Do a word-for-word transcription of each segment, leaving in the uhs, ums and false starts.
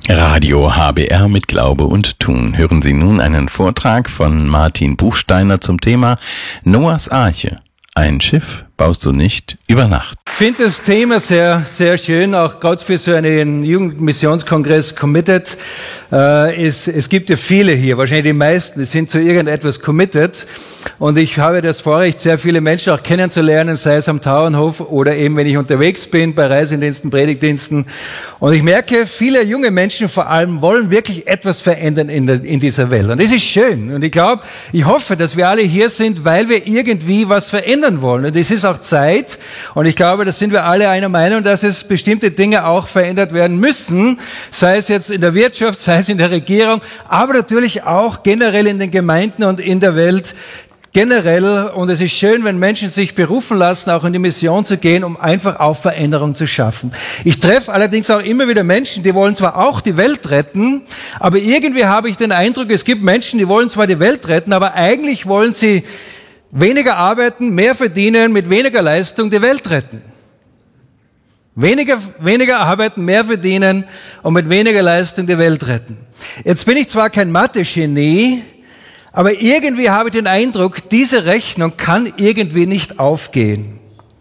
Radio H B R mit Glaube und Tun. Hören Sie nun einen Vortrag von Martin Buchsteiner zum Thema Noahs Arche. Ein Schiff baust du nicht über Nacht. Ich finde das Thema sehr, sehr schön, auch gerade für so einen Jugendmissionskongress committed. Äh, es, es gibt ja viele hier, wahrscheinlich die meisten, die sind zu irgendetwas committed. Und ich habe das Vorrecht, sehr viele Menschen auch kennenzulernen, sei es am Tauernhof oder eben, wenn ich unterwegs bin, bei Reisediensten, Predigtdiensten. Und ich merke, viele junge Menschen vor allem wollen wirklich etwas verändern in, der, in dieser Welt. Und das ist schön. Und ich glaube, ich hoffe, dass wir alle hier sind, weil wir irgendwie was verändern wollen. Und es ist auch Zeit. Und ich glaube, da sind wir alle einer Meinung, dass es bestimmte Dinge auch verändert werden müssen. Sei es jetzt in der Wirtschaft, sei es in der Regierung, aber natürlich auch generell in den Gemeinden und in der Welt. Generell, und es ist schön, wenn Menschen sich berufen lassen, auch in die Mission zu gehen, um einfach auch Veränderung zu schaffen. Ich treffe allerdings auch immer wieder Menschen, die wollen zwar auch die Welt retten, aber irgendwie habe ich den Eindruck, es gibt Menschen, die wollen zwar die Welt retten, aber eigentlich wollen sie weniger arbeiten, mehr verdienen, mit weniger Leistung die Welt retten. Weniger, weniger arbeiten, mehr verdienen und mit weniger Leistung die Welt retten. Jetzt bin ich zwar kein Mathe-Genie, aber irgendwie habe ich den Eindruck, diese Rechnung kann irgendwie nicht aufgehen.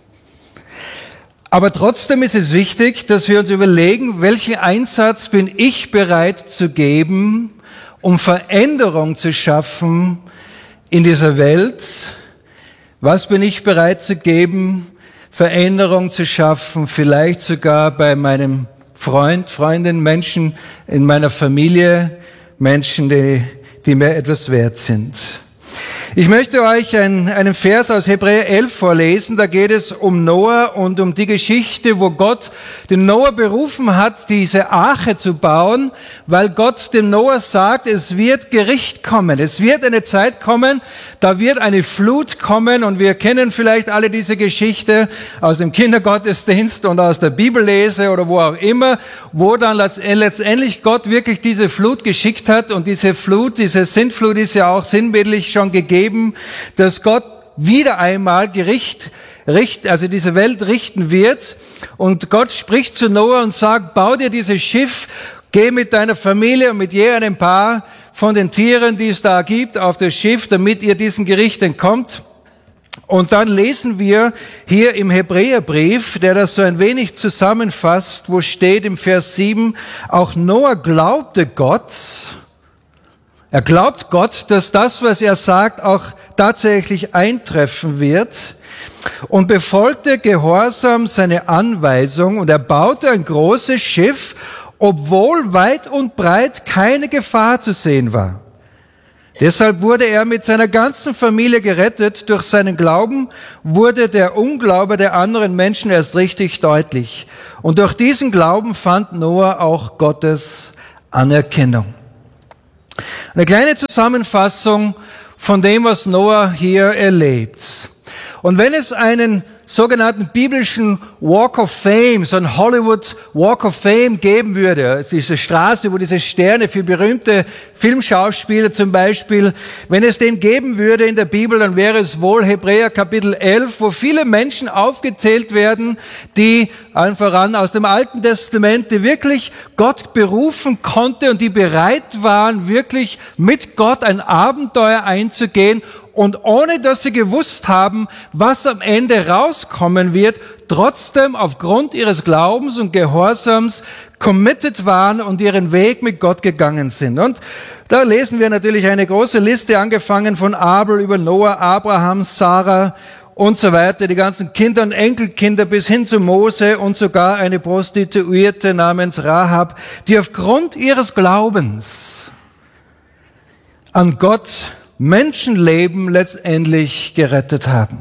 Aber trotzdem ist es wichtig, dass wir uns überlegen, welchen Einsatz bin ich bereit zu geben, um Veränderung zu schaffen in dieser Welt. Was bin ich bereit zu geben, Veränderung zu schaffen, vielleicht sogar bei meinem Freund, Freundin, Menschen in meiner Familie, Menschen, die die mir etwas wert sind. Ich möchte euch einen, einen Vers aus Hebräer elf vorlesen. Da geht es um Noah und um die Geschichte, wo Gott den Noah berufen hat, diese Arche zu bauen, weil Gott dem Noah sagt, es wird Gericht kommen. Es wird eine Zeit kommen, da wird eine Flut kommen, und wir kennen vielleicht alle diese Geschichte aus dem Kindergottesdienst und aus der Bibellese oder wo auch immer, wo dann letztendlich Gott wirklich diese Flut geschickt hat, und diese Flut, diese Sintflut ist ja auch sinnbildlich schon gegeben, dass Gott wieder einmal Gericht richt, also diese Welt richten wird. Und Gott spricht zu Noah und sagt, bau dir dieses Schiff, geh mit deiner Familie und mit je einem Paar von den Tieren, die es da gibt, auf das Schiff, damit ihr diesen Gericht entkommt. Und dann lesen wir hier im Hebräerbrief, der das so ein wenig zusammenfasst, wo steht im Vers sieben, auch Noah glaubte Gott. Er glaubt Gott, dass das, was er sagt, auch tatsächlich eintreffen wird, und befolgte gehorsam seine Anweisung, und er baute ein großes Schiff, obwohl weit und breit keine Gefahr zu sehen war. Deshalb wurde er mit seiner ganzen Familie gerettet. Durch seinen Glauben wurde der Unglaube der anderen Menschen erst richtig deutlich. Und durch diesen Glauben fand Noah auch Gottes Anerkennung. Eine kleine Zusammenfassung von dem, was Noah hier erlebt. Und wenn es einen sogenannten biblischen Walk of Fame, so ein Hollywood Walk of Fame geben würde, diese Straße, wo diese Sterne für berühmte Filmschauspieler zum Beispiel, wenn es den geben würde in der Bibel, dann wäre es wohl Hebräer Kapitel elf, wo viele Menschen aufgezählt werden, die allen voran aus dem Alten Testament, die wirklich Gott berufen konnte und die bereit waren, wirklich mit Gott ein Abenteuer einzugehen, und ohne dass sie gewusst haben, was am Ende rauskommen wird, trotzdem aufgrund ihres Glaubens und Gehorsams committed waren und ihren Weg mit Gott gegangen sind. Und da lesen wir natürlich eine große Liste, angefangen von Abel über Noah, Abraham, Sarah und so weiter, die ganzen Kinder und Enkelkinder bis hin zu Mose und sogar eine Prostituierte namens Rahab, die aufgrund ihres Glaubens an Gott Menschenleben letztendlich gerettet haben.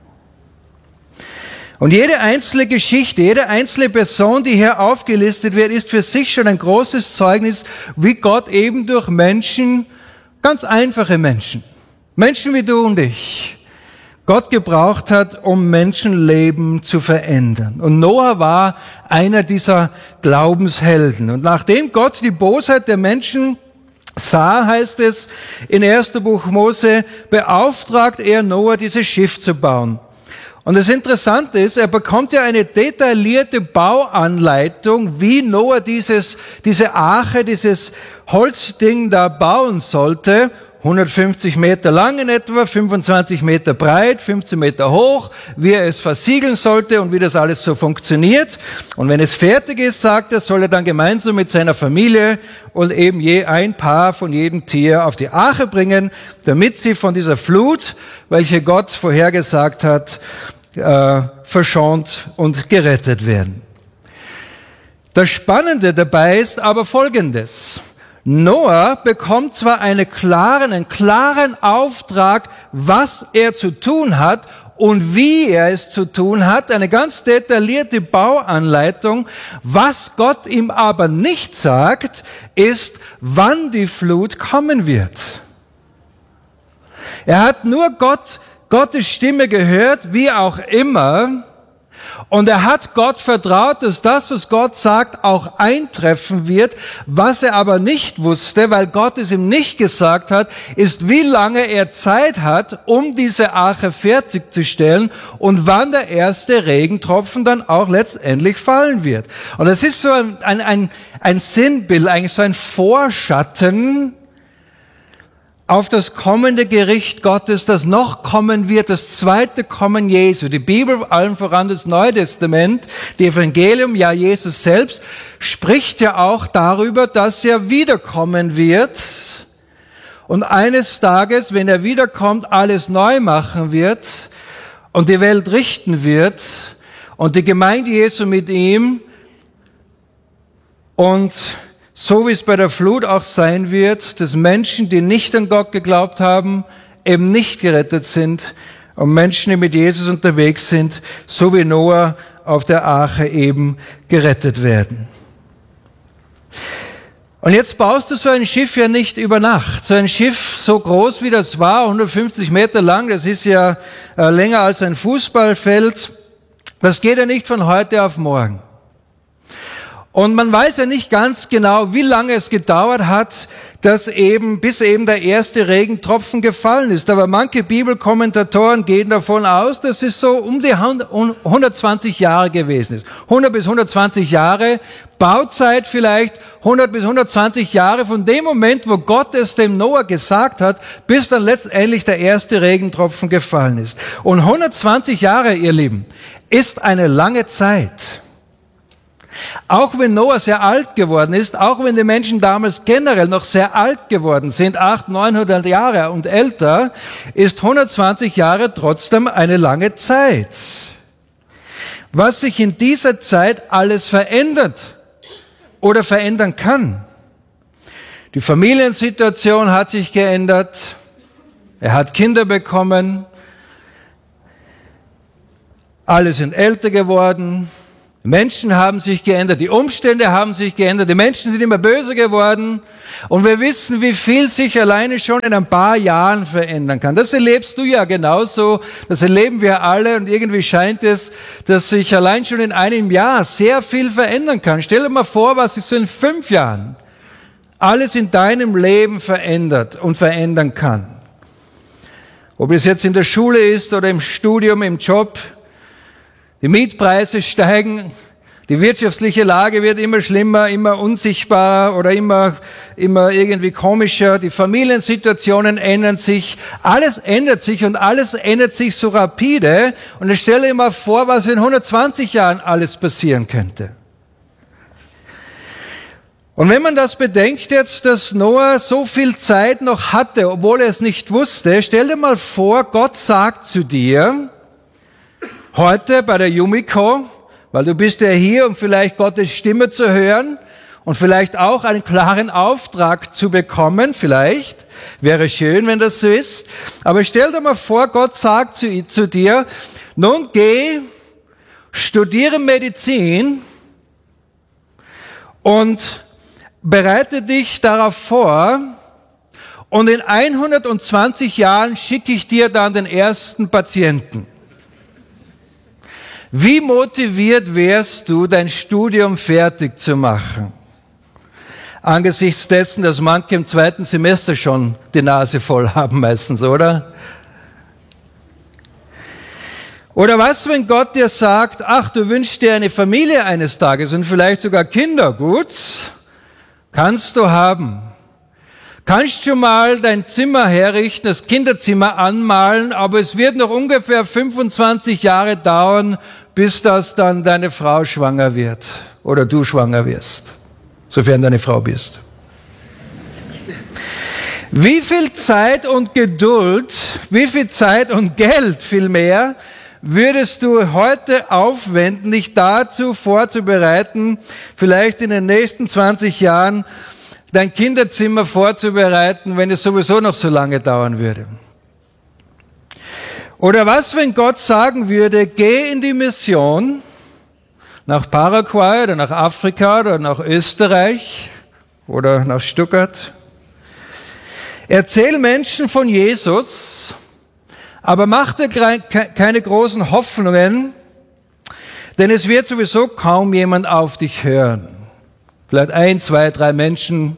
Und jede einzelne Geschichte, jede einzelne Person, die hier aufgelistet wird, ist für sich schon ein großes Zeugnis, wie Gott eben durch Menschen, ganz einfache Menschen, Menschen wie du und ich, Gott gebraucht hat, um Menschenleben zu verändern. Und Noah war einer dieser Glaubenshelden. Und nachdem Gott die Bosheit der Menschen sah, heißt es in ersten Buch Mose, beauftragt er Noah, dieses Schiff zu bauen. Und das Interessante ist, er bekommt ja eine detaillierte Bauanleitung, wie Noah dieses, diese Arche, dieses Holzding da bauen sollte. hundertfünfzig Meter lang in etwa, fünfundzwanzig Meter breit, fünfzehn Meter hoch, wie er es versiegeln sollte und wie das alles so funktioniert. Und wenn es fertig ist, sagt er, soll er dann gemeinsam mit seiner Familie und eben je ein Paar von jedem Tier auf die Arche bringen, damit sie von dieser Flut, welche Gott vorhergesagt hat, äh, verschont und gerettet werden. Das Spannende dabei ist aber Folgendes. Noah bekommt zwar einen klaren, einen klaren Auftrag, was er zu tun hat und wie er es zu tun hat, eine ganz detaillierte Bauanleitung. Was Gott ihm aber nicht sagt, ist, wann die Flut kommen wird. Er hat nur Gott, Gottes Stimme gehört, wie auch immer. Und er hat Gott vertraut, dass das, was Gott sagt, auch eintreffen wird. Was er aber nicht wusste, weil Gott es ihm nicht gesagt hat, ist, wie lange er Zeit hat, um diese Arche fertigzustellen und wann der erste Regentropfen dann auch letztendlich fallen wird. Und das ist so ein, ein, ein Sinnbild, eigentlich so ein Vorschatten auf das kommende Gericht Gottes, das noch kommen wird, das zweite Kommen Jesu. Die Bibel, allen voran das Neue Testament, die Evangelium, ja Jesus selbst, spricht ja auch darüber, dass er wiederkommen wird und eines Tages, wenn er wiederkommt, alles neu machen wird und die Welt richten wird und die Gemeinde Jesu mit ihm und so wie es bei der Flut auch sein wird, dass Menschen, die nicht an Gott geglaubt haben, eben nicht gerettet sind und Menschen, die mit Jesus unterwegs sind, so wie Noah auf der Arche eben gerettet werden. Und jetzt baust du so ein Schiff ja nicht über Nacht. So ein Schiff, so groß wie das war, hundertfünfzig Meter lang, das ist ja äh, länger als ein Fußballfeld, das geht ja nicht von heute auf morgen. Und man weiß ja nicht ganz genau, wie lange es gedauert hat, dass eben, bis eben der erste Regentropfen gefallen ist. Aber manche Bibelkommentatoren gehen davon aus, dass es so um die hundertzwanzig Jahre gewesen ist. hundert bis hundertzwanzig Jahre, Bauzeit vielleicht hundert bis hundertzwanzig Jahre von dem Moment, wo Gott es dem Noah gesagt hat, bis dann letztendlich der erste Regentropfen gefallen ist. Und hundertzwanzig Jahre, ihr Lieben, ist eine lange Zeit. Auch wenn Noah sehr alt geworden ist, auch wenn die Menschen damals generell noch sehr alt geworden sind, achthundert, neunhundert Jahre und älter, ist hundertzwanzig Jahre trotzdem eine lange Zeit. Was sich in dieser Zeit alles verändert oder verändern kann. Die Familiensituation hat sich geändert. Er hat Kinder bekommen. Alle sind älter geworden. Menschen haben sich geändert, die Umstände haben sich geändert, die Menschen sind immer böser geworden und wir wissen, wie viel sich alleine schon in ein paar Jahren verändern kann. Das erlebst du ja genauso, das erleben wir alle und irgendwie scheint es, dass sich allein schon in einem Jahr sehr viel verändern kann. Stell dir mal vor, was sich so in fünf Jahren alles in deinem Leben verändert und verändern kann. Ob es jetzt in der Schule ist oder im Studium, im Job. Die Mietpreise steigen, die wirtschaftliche Lage wird immer schlimmer, immer unsichtbarer oder immer, immer irgendwie komischer. Die Familiensituationen ändern sich, alles ändert sich und alles ändert sich so rapide. Und ich stelle mir mal vor, was in hundertzwanzig Jahren alles passieren könnte. Und wenn man das bedenkt jetzt, dass Noah so viel Zeit noch hatte, obwohl er es nicht wusste, stell dir mal vor, Gott sagt zu dir, heute bei der Yumiko, weil du bist ja hier, um vielleicht Gottes Stimme zu hören und vielleicht auch einen klaren Auftrag zu bekommen, vielleicht, wäre schön, wenn das so ist. Aber stell dir mal vor, Gott sagt zu, zu dir, nun geh, studiere Medizin und bereite dich darauf vor und in hundertzwanzig Jahren schicke ich dir dann den ersten Patienten. Wie motiviert wärst du, dein Studium fertig zu machen? Angesichts dessen, dass manche im zweiten Semester schon die Nase voll haben meistens, oder? Oder was, wenn Gott dir sagt, ach, du wünschst dir eine Familie eines Tages und vielleicht sogar Kinder, gut, kannst du haben. Kannst du mal dein Zimmer herrichten, das Kinderzimmer anmalen, aber es wird noch ungefähr fünfundzwanzig Jahre dauern, bis das dann deine Frau schwanger wird oder du schwanger wirst, sofern du eine Frau bist. Wie viel Zeit und Geduld, wie viel Zeit und Geld vielmehr würdest du heute aufwenden, dich dazu vorzubereiten, vielleicht in den nächsten zwanzig Jahren dein Kinderzimmer vorzubereiten, wenn es sowieso noch so lange dauern würde? Oder was, wenn Gott sagen würde, geh in die Mission nach Paraguay oder nach Afrika oder nach Österreich oder nach Stuttgart? Erzähl Menschen von Jesus, aber mach dir keine großen Hoffnungen, denn es wird sowieso kaum jemand auf dich hören. Vielleicht ein, zwei, drei Menschen.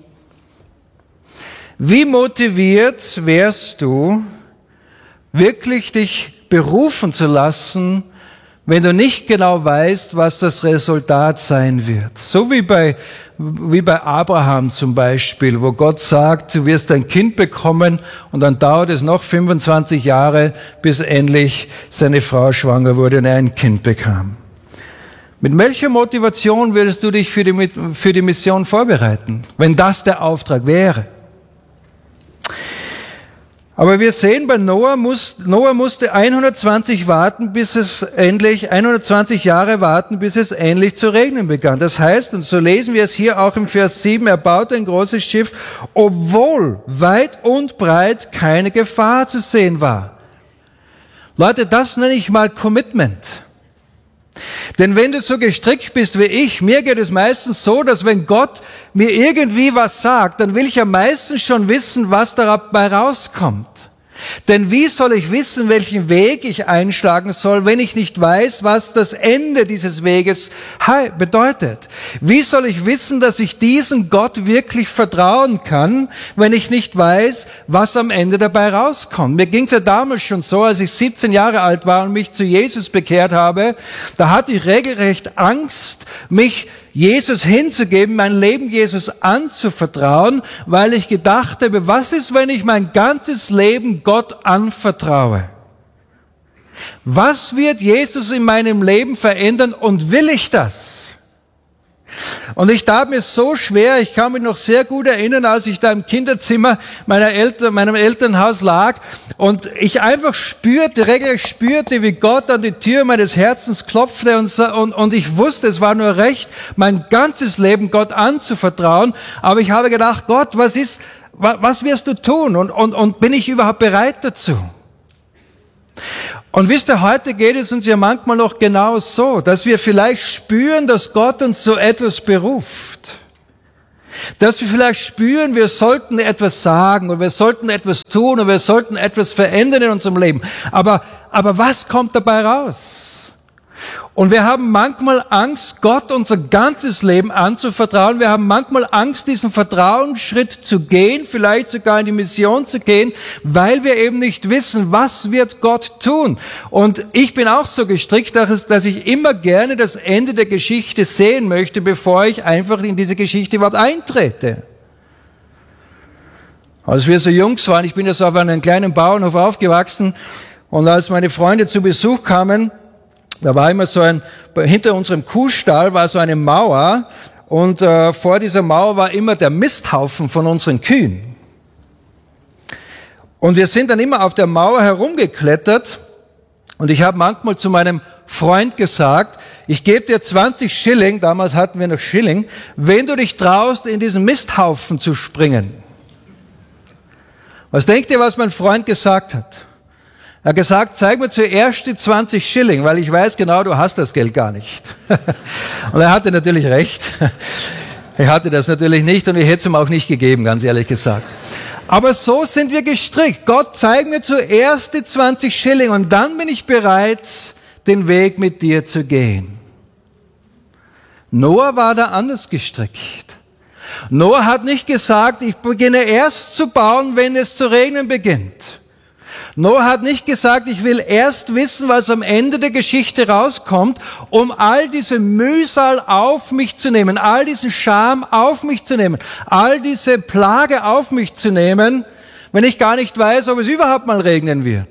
Wie motiviert wärst du, wirklich dich berufen zu lassen, wenn du nicht genau weißt, was das Resultat sein wird? So wie bei, wie bei Abraham zum Beispiel, wo Gott sagt, du wirst ein Kind bekommen und dann dauert es noch fünfundzwanzig Jahre, bis endlich seine Frau schwanger wurde und er ein Kind bekam. Mit welcher Motivation würdest du dich für die, für die Mission vorbereiten, wenn das der Auftrag wäre? Aber wir sehen, bei Noah, muss, Noah musste hundertzwanzig warten, bis es endlich, hundertzwanzig Jahre warten, bis es endlich zu regnen begann. Das heißt, und so lesen wir es hier auch im Vers sieben, er baute ein großes Schiff, obwohl weit und breit keine Gefahr zu sehen war. Leute, das nenne ich mal Commitment. Denn wenn du so gestrickt bist wie ich, mir geht es meistens so, dass wenn Gott mir irgendwie was sagt, dann will ich ja meistens schon wissen, was dabei rauskommt. Denn wie soll ich wissen, welchen Weg ich einschlagen soll, wenn ich nicht weiß, was das Ende dieses Weges bedeutet? Wie soll ich wissen, dass ich diesem Gott wirklich vertrauen kann, wenn ich nicht weiß, was am Ende dabei rauskommt? Mir ging es ja damals schon so, als ich siebzehn Jahre alt war und mich zu Jesus bekehrt habe, da hatte ich regelrecht Angst, mich Jesus hinzugeben, mein Leben Jesus anzuvertrauen, weil ich gedacht habe, was ist, wenn ich mein ganzes Leben Gott anvertraue? Was wird Jesus in meinem Leben verändern und will ich das? Und ich tat mir so schwer, ich kann mich noch sehr gut erinnern, als ich da im Kinderzimmer meiner Eltern, meinem Elternhaus lag und ich einfach spürte, regelrecht spürte, wie Gott an die Tür meines Herzens klopfte und, und, und ich wusste, es war nur recht, mein ganzes Leben Gott anzuvertrauen, aber ich habe gedacht, Gott, was ist, was wirst du tun und, und, und bin ich überhaupt bereit dazu? Und wisst ihr, heute geht es uns ja manchmal noch genau so, dass wir vielleicht spüren, dass Gott uns zu etwas beruft. Dass wir vielleicht spüren, wir sollten etwas sagen und wir sollten etwas tun und wir sollten etwas verändern in unserem Leben. Aber, aber was kommt dabei raus? Und wir haben manchmal Angst, Gott unser ganzes Leben anzuvertrauen. Wir haben manchmal Angst, diesen Vertrauensschritt zu gehen, vielleicht sogar in die Mission zu gehen, weil wir eben nicht wissen, was wird Gott tun. Und ich bin auch so gestrickt, dass ich immer gerne das Ende der Geschichte sehen möchte, bevor ich einfach in diese Geschichte überhaupt eintrete. Als wir so Jungs waren, ich bin ja so auf einem kleinen Bauernhof aufgewachsen, und als meine Freunde zu Besuch kamen, da war immer so ein, hinter unserem Kuhstall war so eine Mauer und äh, vor dieser Mauer war immer der Misthaufen von unseren Kühen. Und wir sind dann immer auf der Mauer herumgeklettert und ich habe manchmal zu meinem Freund gesagt, ich gebe dir zwanzig Schilling, damals hatten wir noch Schilling, wenn du dich traust, in diesen Misthaufen zu springen. Was denkt ihr, was mein Freund gesagt hat? Er hat gesagt, zeig mir zuerst die zwanzig Schilling, weil ich weiß genau, du hast das Geld gar nicht. Und er hatte natürlich recht. Er hatte das natürlich nicht und ich hätte es ihm auch nicht gegeben, ganz ehrlich gesagt. Aber so sind wir gestrickt. Gott, zeig mir zuerst die zwanzig Schilling und dann bin ich bereit, den Weg mit dir zu gehen. Noah war da anders gestrickt. Noah hat nicht gesagt, ich beginne erst zu bauen, wenn es zu regnen beginnt. Noah hat nicht gesagt, ich will erst wissen, was am Ende der Geschichte rauskommt, um all diese Mühsal auf mich zu nehmen, all diesen Scham auf mich zu nehmen, all diese Plage auf mich zu nehmen, wenn ich gar nicht weiß, ob es überhaupt mal regnen wird.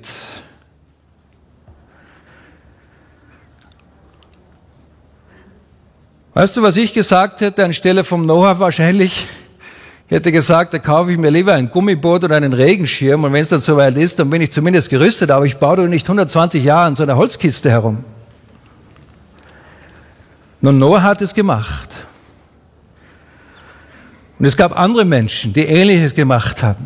Weißt du, was ich gesagt hätte anstelle vom Noah wahrscheinlich? Ich hätte gesagt, da kaufe ich mir lieber ein Gummiboot oder einen Regenschirm und wenn es dann soweit ist, dann bin ich zumindest gerüstet, aber ich baue doch nicht hundertzwanzig Jahre an so einer Holzkiste herum. Nun, Noah hat es gemacht. Und es gab andere Menschen, die Ähnliches gemacht haben.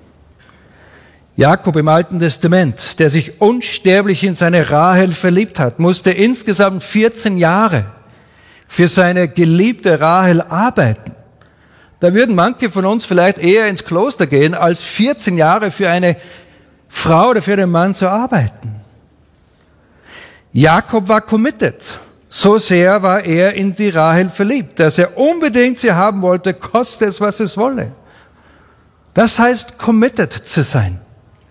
Jakob im Alten Testament, der sich unsterblich in seine Rahel verliebt hat, musste insgesamt vierzehn Jahre für seine geliebte Rahel arbeiten. Da würden manche von uns vielleicht eher ins Kloster gehen, als vierzehn Jahre für eine Frau oder für einen Mann zu arbeiten. Jakob war committed. So sehr war er in die Rahel verliebt, dass er unbedingt sie haben wollte, koste es, was es wolle. Das heißt, committed zu sein.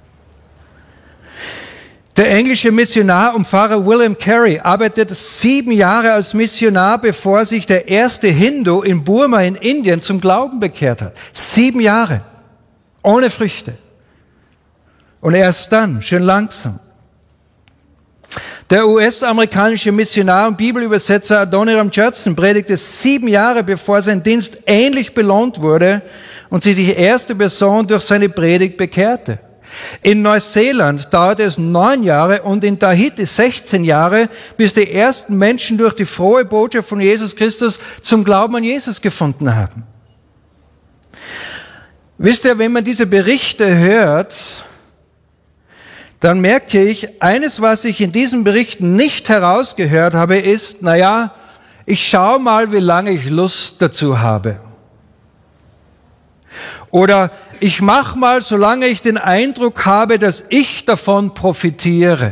Der englische Missionar und Pfarrer William Carey arbeitet sieben Jahre als Missionar, bevor sich der erste Hindu in Burma in Indien zum Glauben bekehrt hat. Sieben Jahre. Ohne Früchte. Und erst dann, schön langsam. Der U S-amerikanische Missionar und Bibelübersetzer Adoniram Judson predigte sieben Jahre, bevor sein Dienst ähnlich belohnt wurde und sich die erste Person durch seine Predigt bekehrte. In Neuseeland dauerte es neun Jahre und in Tahiti sechzehn Jahre, bis die ersten Menschen durch die frohe Botschaft von Jesus Christus zum Glauben an Jesus gefunden haben. Wisst ihr, wenn man diese Berichte hört, dann merke ich, eines, was ich in diesen Berichten nicht herausgehört habe, ist, naja, ich schaue mal, wie lange ich Lust dazu habe. Oder ich mache mal, solange ich den Eindruck habe, dass ich davon profitiere.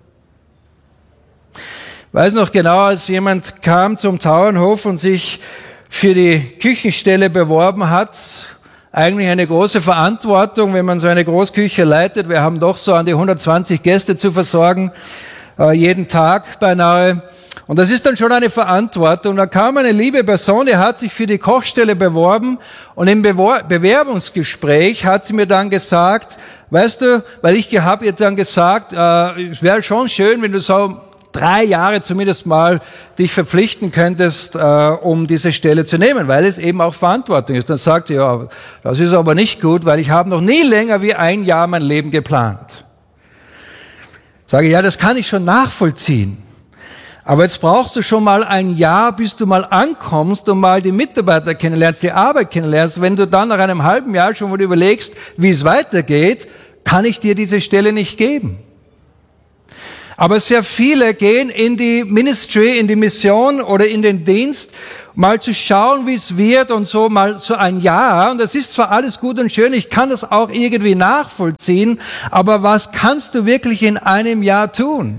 Ich weiß noch genau, als jemand kam zum Tauernhof und sich für die Küchenstelle beworben hat, eigentlich eine große Verantwortung, wenn man so eine Großküche leitet. Wir haben doch so an die hundertzwanzig Gäste zu versorgen, äh, jeden Tag beinahe. Und das ist dann schon eine Verantwortung. Da kam eine liebe Person, die hat sich für die Kochstelle beworben und im Bewor- Bewerbungsgespräch hat sie mir dann gesagt, weißt du, weil ich habe ihr dann gesagt, äh, es wäre schon schön, wenn du so drei Jahre zumindest mal dich verpflichten könntest, äh, um diese Stelle zu nehmen, weil es eben auch Verantwortung ist. Dann sagt sie, ja, das ist aber nicht gut, weil ich habe noch nie länger wie ein Jahr mein Leben geplant. Sage, ja, das kann ich schon nachvollziehen. Aber jetzt brauchst du schon mal ein Jahr, bis du mal ankommst und mal die Mitarbeiter kennenlernst, die Arbeit kennenlernst. Wenn du dann nach einem halben Jahr schon mal überlegst, wie es weitergeht, kann ich dir diese Stelle nicht geben. Aber sehr viele gehen in die Ministry, in die Mission oder in den Dienst, mal zu schauen, wie es wird und so mal so ein Jahr. Und das ist zwar alles gut und schön, ich kann das auch irgendwie nachvollziehen, aber was kannst du wirklich in einem Jahr tun?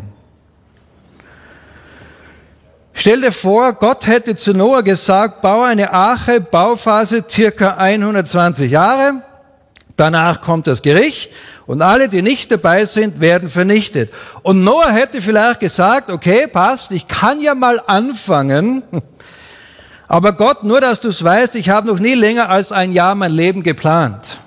Stell dir vor, Gott hätte zu Noah gesagt, baue eine Arche, Bauphase circa hundertzwanzig Jahre, danach kommt das Gericht und alle, die nicht dabei sind, werden vernichtet. Und Noah hätte vielleicht gesagt, okay, passt, ich kann ja mal anfangen, aber Gott, nur dass du es weißt, ich habe noch nie länger als ein Jahr mein Leben geplant.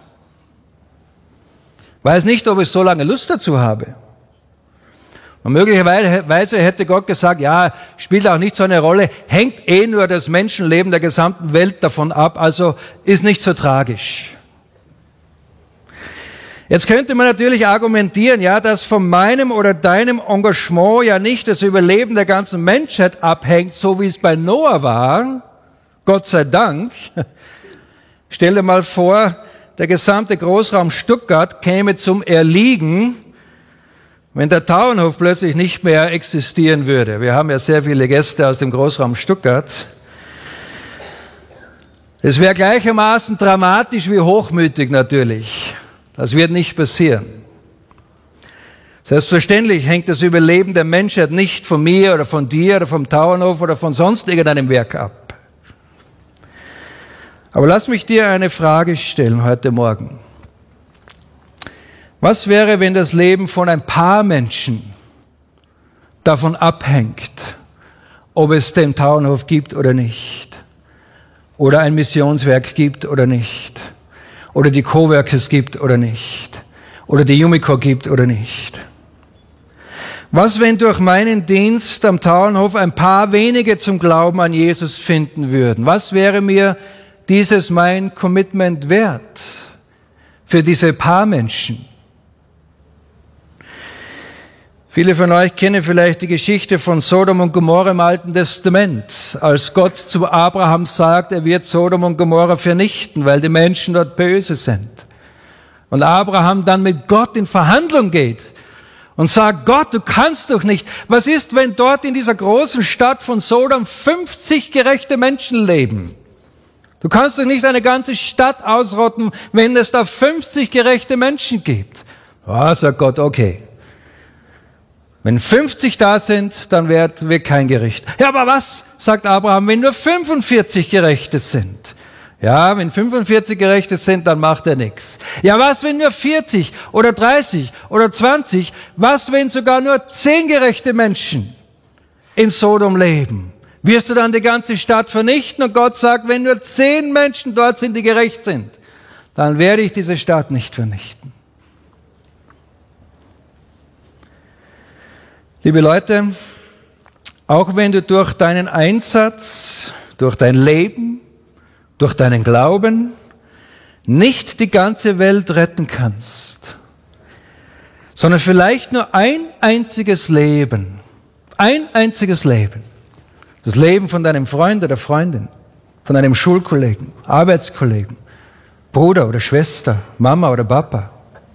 Weiß nicht, ob ich so lange Lust dazu habe. Und möglicherweise hätte Gott gesagt, ja, spielt auch nicht so eine Rolle, hängt eh nur das Menschenleben der gesamten Welt davon ab, also ist nicht so tragisch. Jetzt könnte man natürlich argumentieren, ja, dass von meinem oder deinem Engagement ja nicht das Überleben der ganzen Menschheit abhängt, so wie es bei Noah war. Gott sei Dank. Stell dir mal vor, der gesamte Großraum Stuttgart käme zum Erliegen, wenn der Tauernhof plötzlich nicht mehr existieren würde. Wir haben ja sehr viele Gäste aus dem Großraum Stuttgart. Es wäre gleichermaßen dramatisch wie hochmütig natürlich. Das wird nicht passieren. Selbstverständlich hängt das Überleben der Menschheit nicht von mir oder von dir oder vom Tauernhof oder von sonst irgendeinem Werk ab. Aber lass mich dir eine Frage stellen heute Morgen. Was wäre, wenn das Leben von ein paar Menschen davon abhängt, ob es den Tauernhof gibt oder nicht, oder ein Missionswerk gibt oder nicht, oder die Coworkers gibt oder nicht, oder die Yumiko gibt oder nicht? Was, wenn durch meinen Dienst am Tauernhof ein paar wenige zum Glauben an Jesus finden würden? Was wäre mir dieses mein Commitment wert für diese paar Menschen? Viele von euch kennen vielleicht die Geschichte von Sodom und Gomorra im Alten Testament, als Gott zu Abraham sagt, er wird Sodom und Gomorra vernichten, weil die Menschen dort böse sind. Und Abraham dann mit Gott in Verhandlung geht und sagt, Gott, du kannst doch nicht. Was ist, wenn dort in dieser großen Stadt von Sodom fünfzig gerechte Menschen leben? Du kannst doch nicht eine ganze Stadt ausrotten, wenn es da fünfzig gerechte Menschen gibt. Ja, sagt Gott, okay. Wenn fünfzig da sind, dann wird, wird kein Gericht. Ja, aber was, sagt Abraham, wenn nur fünfundvierzig Gerechte sind? Ja, wenn fünfundvierzig Gerechte sind, dann macht er nichts. Ja, was, wenn nur vierzig oder dreißig oder zwanzig? Was, wenn sogar nur zehn gerechte Menschen in Sodom leben? Wirst du dann die ganze Stadt vernichten? Und Gott sagt, wenn nur zehn Menschen dort sind, die gerecht sind, dann werde ich diese Stadt nicht vernichten. Liebe Leute, auch wenn du durch deinen Einsatz, durch dein Leben, durch deinen Glauben nicht die ganze Welt retten kannst, sondern vielleicht nur ein einziges Leben, ein einziges Leben, das Leben von deinem Freund oder Freundin, von einem Schulkollegen, Arbeitskollegen, Bruder oder Schwester, Mama oder Papa.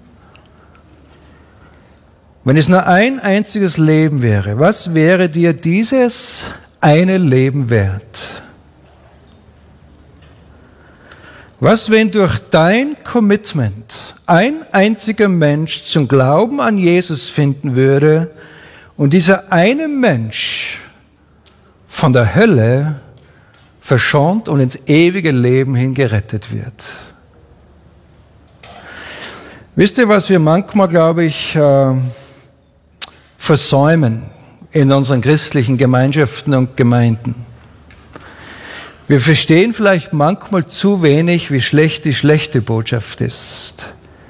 Wenn es nur ein einziges Leben wäre, was wäre dir dieses eine Leben wert? Was, wenn durch dein Commitment ein einziger Mensch zum Glauben an Jesus finden würde und dieser eine Mensch von der Hölle verschont und ins ewige Leben hingerettet wird? Wisst ihr, was wir manchmal, glaube ich, äh, versäumen in unseren christlichen Gemeinschaften und Gemeinden? Wir verstehen vielleicht manchmal zu wenig, wie schlecht die schlechte Botschaft ist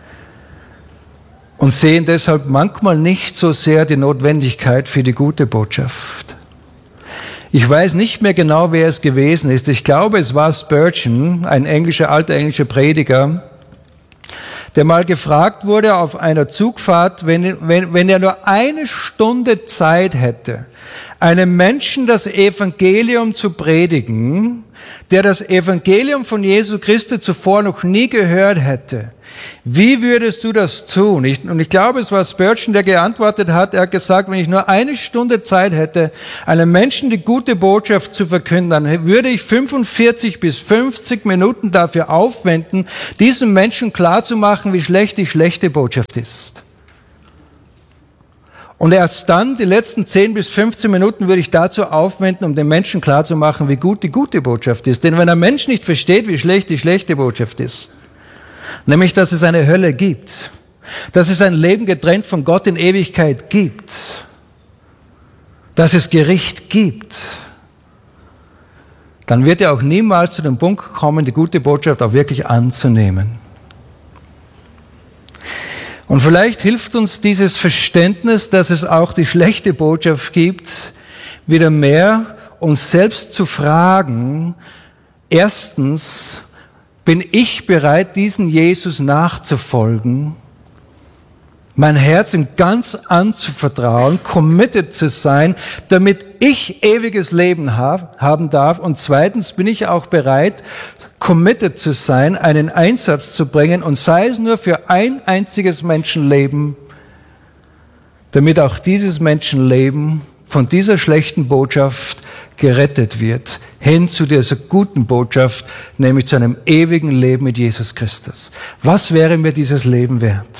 und sehen deshalb manchmal nicht so sehr die Notwendigkeit für die gute Botschaft. Ich weiß nicht mehr genau, wer es gewesen ist. Ich glaube, es war Spurgeon, ein englischer, alter englischer Prediger, der mal gefragt wurde auf einer Zugfahrt, wenn, wenn, wenn er nur eine Stunde Zeit hätte, einem Menschen das Evangelium zu predigen, der das Evangelium von Jesus Christus zuvor noch nie gehört hätte. Wie würdest du das tun? Ich, und ich glaube, es war Spurgeon, der geantwortet hat. Er hat gesagt, wenn ich nur eine Stunde Zeit hätte, einem Menschen die gute Botschaft zu verkünden, dann würde ich fünfundvierzig bis fünfzig Minuten dafür aufwenden, diesem Menschen klarzumachen, wie schlecht die schlechte Botschaft ist. Und erst dann, die letzten zehn bis fünfzehn Minuten, würde ich dazu aufwenden, um den Menschen klarzumachen, wie gut die gute Botschaft ist. Denn wenn ein Mensch nicht versteht, wie schlecht die schlechte Botschaft ist, nämlich, dass es eine Hölle gibt, dass es ein Leben getrennt von Gott in Ewigkeit gibt, dass es Gericht gibt, dann wird er auch niemals zu dem Punkt kommen, die gute Botschaft auch wirklich anzunehmen. Und vielleicht hilft uns dieses Verständnis, dass es auch die schlechte Botschaft gibt, wieder mehr uns selbst zu fragen, erstens, bin ich bereit, diesen Jesus nachzufolgen, mein Herz ihm ganz anzuvertrauen, committed zu sein, damit ich ewiges Leben haben darf? Und zweitens bin ich auch bereit, committed zu sein, einen Einsatz zu bringen, und sei es nur für ein einziges Menschenleben, damit auch dieses Menschenleben von dieser schlechten Botschaft gerettet wird, hin zu dieser guten Botschaft, nämlich zu einem ewigen Leben mit Jesus Christus. Was wäre mir dieses Leben wert?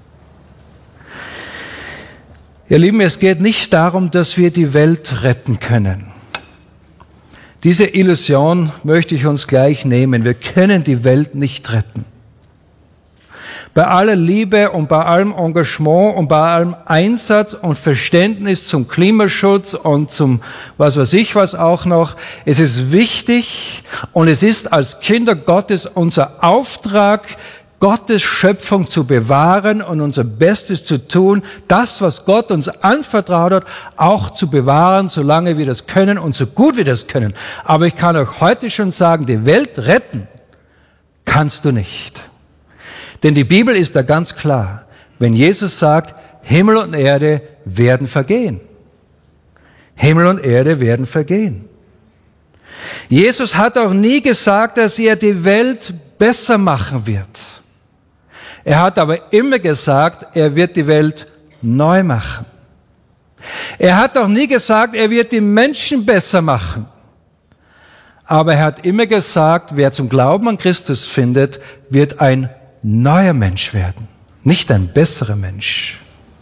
Ihr Lieben, es geht nicht darum, dass wir die Welt retten können. Diese Illusion möchte ich uns gleich nehmen. Wir können die Welt nicht retten. Bei aller Liebe und bei allem Engagement und bei allem Einsatz und Verständnis zum Klimaschutz und zum was weiß ich was auch noch. Es ist wichtig und es ist als Kinder Gottes unser Auftrag, Gottes Schöpfung zu bewahren und unser Bestes zu tun, das, was Gott uns anvertraut hat, auch zu bewahren, solange wir das können und so gut wir das können. Aber ich kann euch heute schon sagen, die Welt retten kannst du nicht. Denn die Bibel ist da ganz klar, wenn Jesus sagt, Himmel und Erde werden vergehen. Himmel und Erde werden vergehen. Jesus hat auch nie gesagt, dass er die Welt besser machen wird. Er hat aber immer gesagt, er wird die Welt neu machen. Er hat auch nie gesagt, er wird die Menschen besser machen. Aber er hat immer gesagt, wer zum Glauben an Christus findet, wird ein neuer Mensch werden, nicht ein besserer Mensch.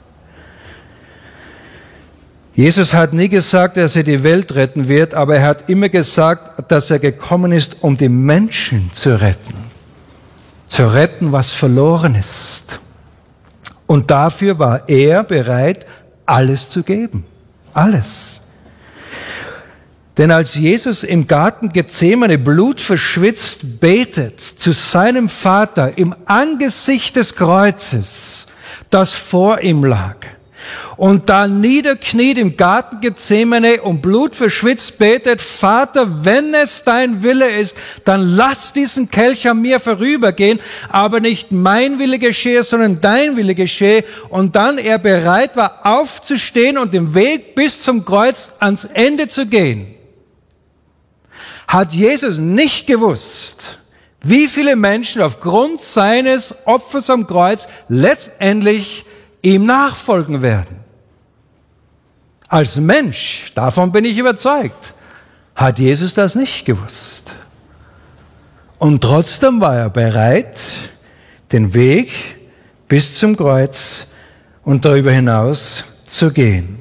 Jesus hat nie gesagt, dass er die Welt retten wird, aber er hat immer gesagt, dass er gekommen ist, um die Menschen zu retten. Zu retten, was verloren ist. Und dafür war er bereit, alles zu geben. Alles. Denn als Jesus im Garten Gethsemane blutverschwitzt betet zu seinem Vater im Angesicht des Kreuzes, das vor ihm lag, und da niederkniet im Garten Gethsemane und blutverschwitzt betet, Vater, wenn es dein Wille ist, dann lass diesen Kelch an mir vorübergehen, aber nicht mein Wille geschehe, sondern dein Wille geschehe. Und dann er bereit war, aufzustehen und den Weg bis zum Kreuz ans Ende zu gehen, hat Jesus nicht gewusst, wie viele Menschen aufgrund seines Opfers am Kreuz letztendlich ihm nachfolgen werden. Als Mensch, davon bin ich überzeugt, hat Jesus das nicht gewusst. Und trotzdem war er bereit, den Weg bis zum Kreuz und darüber hinaus zu gehen.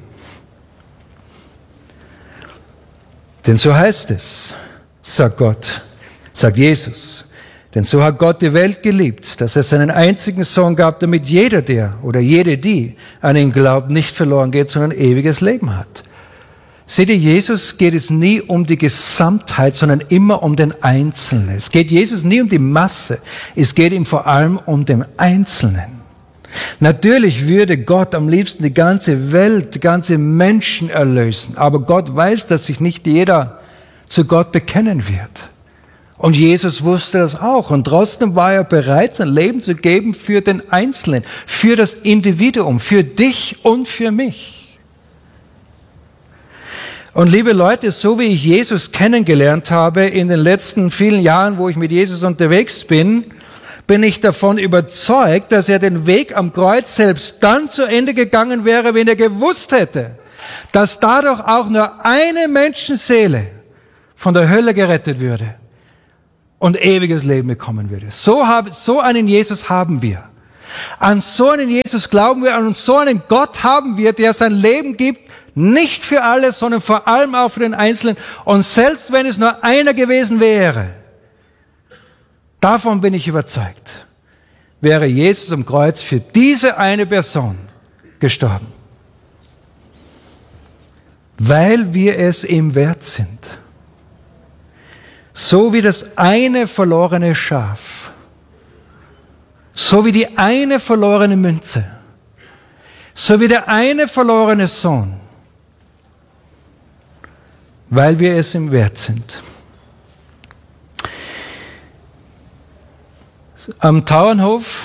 Denn so heißt es, sagt Gott, sagt Jesus, denn so hat Gott die Welt geliebt, dass er seinen einzigen Sohn gab, damit jeder, der oder jede, die an ihn glaubt, nicht verloren geht, sondern ewiges Leben hat. Seht ihr, Jesus geht es nie um die Gesamtheit, sondern immer um den Einzelnen. Es geht Jesus nie um die Masse, es geht ihm vor allem um den Einzelnen. Natürlich würde Gott am liebsten die ganze Welt, die ganze Menschen erlösen, aber Gott weiß, dass sich nicht jeder zu Gott bekennen wird. Und Jesus wusste das auch. Und trotzdem war er bereit, sein Leben zu geben für den Einzelnen, für das Individuum, für dich und für mich. Und liebe Leute, so wie ich Jesus kennengelernt habe in den letzten vielen Jahren, wo ich mit Jesus unterwegs bin, bin ich davon überzeugt, dass er den Weg am Kreuz selbst dann zu Ende gegangen wäre, wenn er gewusst hätte, dass dadurch auch nur eine Menschenseele von der Hölle gerettet würde und ewiges Leben bekommen würde. So, hab, so einen Jesus haben wir. An so einen Jesus glauben wir, an so einen Gott haben wir, der sein Leben gibt, nicht für alle, sondern vor allem auch für den Einzelnen. Und selbst wenn es nur einer gewesen wäre, davon bin ich überzeugt, wäre Jesus am Kreuz für diese eine Person gestorben. Weil wir es ihm wert sind. So wie das eine verlorene Schaf, so wie die eine verlorene Münze, so wie der eine verlorene Sohn, weil wir es ihm wert sind. Am Tauernhof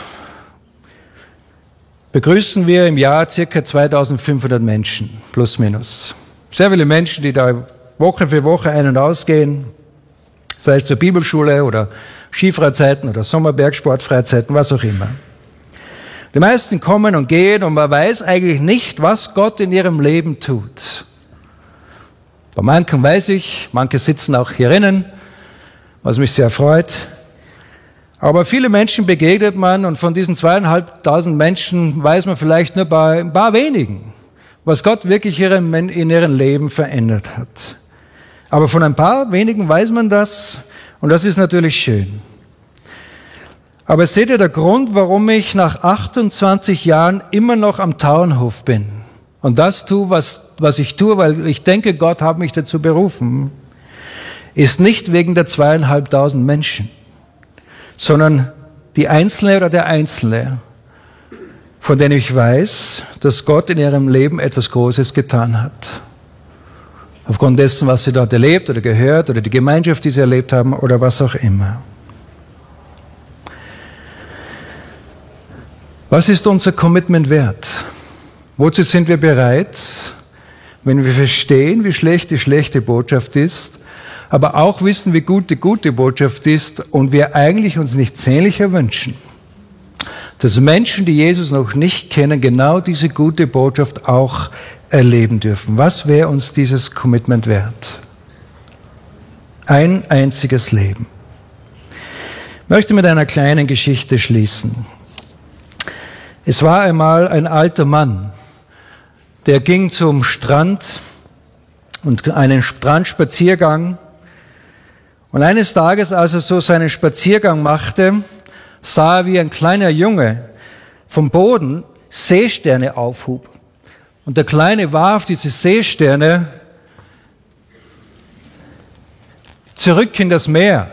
begrüßen wir im Jahr ca. zweitausendfünfhundert Menschen, plus minus. Sehr viele Menschen, die da Woche für Woche ein- und ausgehen, sei es zur Bibelschule oder Skifreizeiten oder Sommerbergsportfreizeiten, was auch immer. Die meisten kommen und gehen und man weiß eigentlich nicht, was Gott in ihrem Leben tut. Bei manchen weiß ich, manche sitzen auch hier drinnen, was mich sehr freut. Aber viele Menschen begegnet man und von diesen zweieinhalbtausend Menschen weiß man vielleicht nur bei ein paar wenigen, was Gott wirklich in ihrem Leben verändert hat. Aber von ein paar wenigen weiß man das und das ist natürlich schön. Aber seht ihr der Grund, warum ich nach achtundzwanzig Jahren immer noch am Tauernhof bin und das tue, was, was ich tue, weil ich denke, Gott hat mich dazu berufen, ist nicht wegen der zweieinhalbtausend Menschen, sondern die Einzelne oder der Einzelne, von denen ich weiß, dass Gott in ihrem Leben etwas Großes getan hat. Aufgrund dessen, was sie dort erlebt oder gehört oder die Gemeinschaft, die sie erlebt haben oder was auch immer. Was ist unser Commitment wert? Wozu sind wir bereit, wenn wir verstehen, wie schlecht die schlechte Botschaft ist, aber auch wissen, wie gut die gute Botschaft ist und wir eigentlich uns nichts sehnlicher wünschen, dass Menschen, die Jesus noch nicht kennen, genau diese gute Botschaft auch erleben dürfen. Was wäre uns dieses Commitment wert? Ein einziges Leben. Ich möchte mit einer kleinen Geschichte schließen. Es war einmal ein alter Mann, der ging zum Strand und einen Strandspaziergang. Und eines Tages, als er so seinen Spaziergang machte, sah er, wie ein kleiner Junge vom Boden Seesterne aufhub. Und der Kleine warf diese Seesterne zurück in das Meer.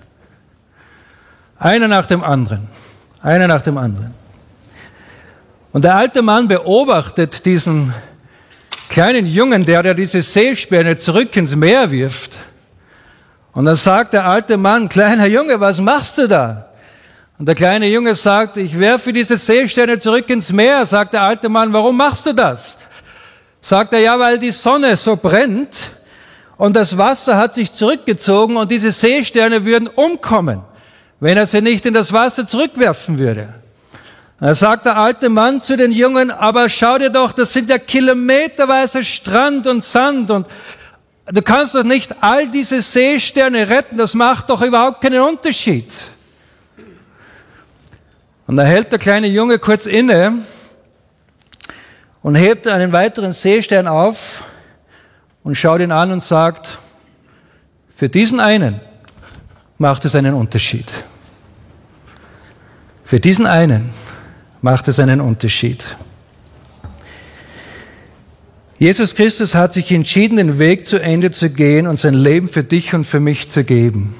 Einer nach dem anderen. Einer nach dem anderen. Und der alte Mann beobachtet diesen kleinen Jungen, der, der diese Seesterne zurück ins Meer wirft. Und dann sagt der alte Mann, kleiner Junge, was machst du da? Und der kleine Junge sagt, ich werfe diese Seesterne zurück ins Meer. Sagt der alte Mann, warum machst du das? Sagt er, ja, weil die Sonne so brennt und das Wasser hat sich zurückgezogen und diese Seesterne würden umkommen, wenn er sie nicht in das Wasser zurückwerfen würde. Da sagt der alte Mann zu den Jungen, aber schau dir doch, das sind ja kilometerweise Strand und Sand und du kannst doch nicht all diese Seesterne retten, das macht doch überhaupt keinen Unterschied. Und da hält der kleine Junge kurz inne und hebt einen weiteren Seestern auf und schaut ihn an und sagt, für diesen einen macht es einen Unterschied. Für diesen einen macht es einen Unterschied. Jesus Christus hat sich entschieden, den Weg zu Ende zu gehen und sein Leben für dich und für mich zu geben.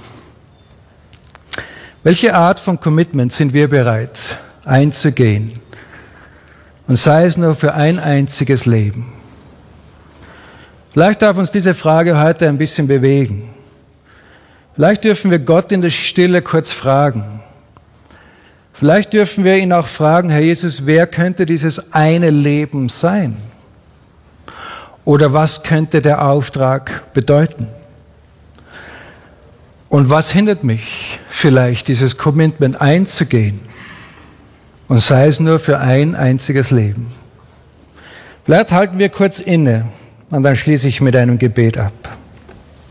Welche Art von Commitment sind wir bereit einzugehen? Und sei es nur für ein einziges Leben. Vielleicht darf uns diese Frage heute ein bisschen bewegen. Vielleicht dürfen wir Gott in der Stille kurz fragen. Vielleicht dürfen wir ihn auch fragen, Herr Jesus, wer könnte dieses eine Leben sein? Oder was könnte der Auftrag bedeuten? Und was hindert mich vielleicht, dieses Commitment einzugehen? Und sei es nur für ein einziges Leben. Vielleicht halten wir kurz inne und dann schließe ich mit einem Gebet ab.